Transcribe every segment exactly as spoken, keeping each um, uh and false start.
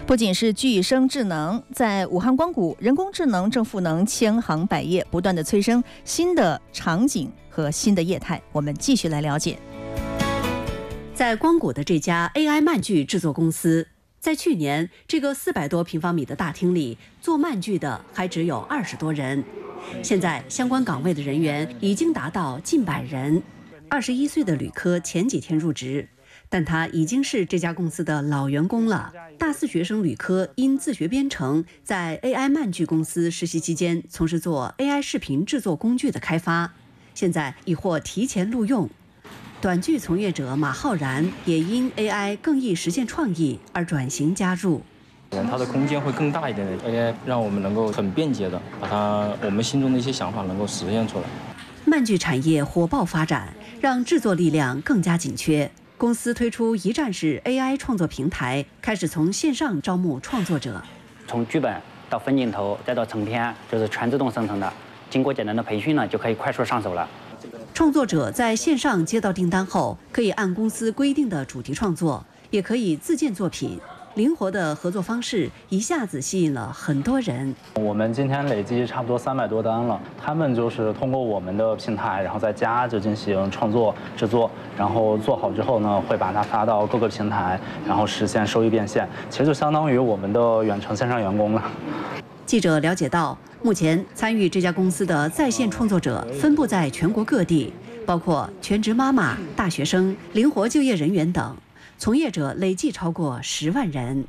不仅是具生智能，在武汉光谷，人工智能正赋能千行百业，不断的催生新的场景和新的业态。我们继续来了解。 在光谷的这家 A I 漫剧制作公司，在去年这个四百多平方米的大厅里，做漫剧的还只有二十多人。现在相关岗位的人员已经达到近百人。二十一岁的吕科前几天入职，但他已经是这家公司的老员工了。大四学生吕科因自学编程，在 A I 漫剧公司实习期间从事做 A I 视频制作工具的开发，现在已获提前录用。短剧从业者马浩然也因 A I 更易实现创意而转型加入。 它的空间会更大一点的，而且让我们能够很便捷的把它我们心中的一些想法能够实现出来。 漫剧产业火爆发展，让制作力量更加紧缺。公司推出一站式 A I 创作平台，开始从线上招募创作者。 从剧本到分镜头再到成片，就是全自动生成的。经过简单的培训呢，就可以快速上手了。 创作者在线上接到订单后，可以按公司规定的主题创作，也可以自建作品。灵活的合作方式一下子吸引了很多人。 我们今天累计差不多三百多单了，他们就是通过我们的平台，然后在家就进行创作制作，然后做好之后呢，会把它发到各个平台，然后实现收益变现。其实就相当于我们的远程线上员工了。 记者了解到，目前参与这家公司的在线创作者分布在全国各地，包括全职妈妈、大学生、灵活就业人员等。从业者累计超过十万人。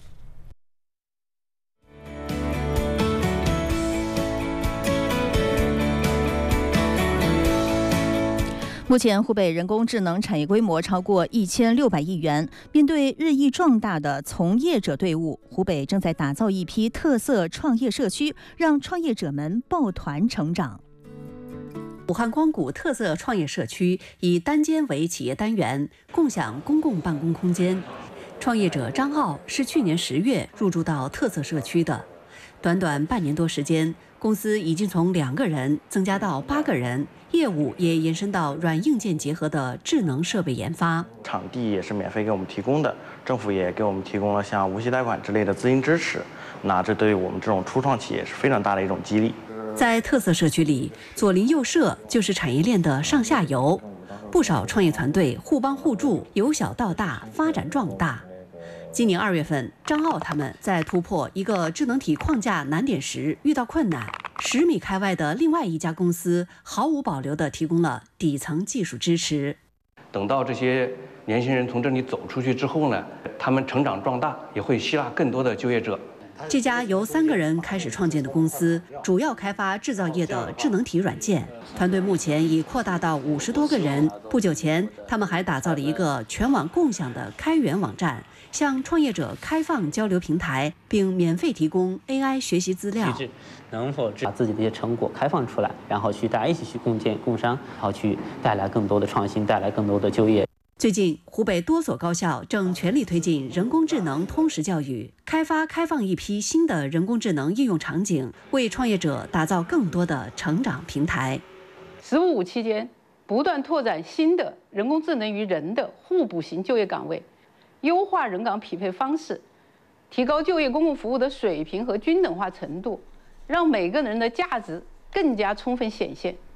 目前，湖北人工智能产业规模超过一千六百亿元。面对日益壮大的从业者队伍，湖北正在打造一批特色创业社区，让创业者们抱团成长。 武汉光谷特色创业社区以单间为企业单元，共享公共办公空间。创业者张傲是去年十月入驻到特色社区的，短短半年多时间，公司已经从两个人增加到八个人，业务也延伸到软硬件结合的智能设备研发。 场地也是免费给我们提供的，政府也给我们提供了像无息贷款之类的资金支持，那这对于我们这种初创企业是非常大的一种激励。 在特色社区里，左邻右舍就是产业链的上下游，不少创业团队互帮互助，由小到大发展壮大。今年二月份，张傲他们在突破一个智能体框架难点时遇到困难，十米开外的另外一家公司毫无保留地提供了底层技术支持。 等到这些年轻人从这里走出去之后呢，他们成长壮大，也会吸纳更多的就业者。 这家由三个人开始创建的公司，主要开发制造业的智能体软件，团队目前已扩大到五十多个人。不久前，他们还打造了一个全网共享的开源网站，向创业者开放交流平台，并免费提供 A I 学习资料。 能否把自己的一些成果开放出来，然后去大家一起去共建共商，然后去带来更多的创新，带来更多的就业。 最近，湖北多所高校正全力推进人工智能通识教育，开发开放一批新的人工智能应用场景，为创业者打造更多的成长平台。 “十五五”期间，不断拓展新的人工智能与人的互补型就业岗位，优化人岗匹配方式，提高就业公共服务的水平和均等化程度，让每个人的价值更加充分显现。